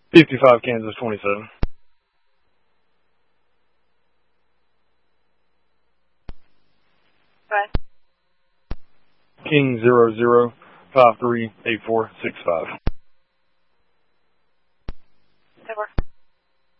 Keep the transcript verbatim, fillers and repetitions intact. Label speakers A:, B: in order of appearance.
A: fifty-five Kansas twenty-seven.
B: Bye.
A: King zero zero five three eight four six five.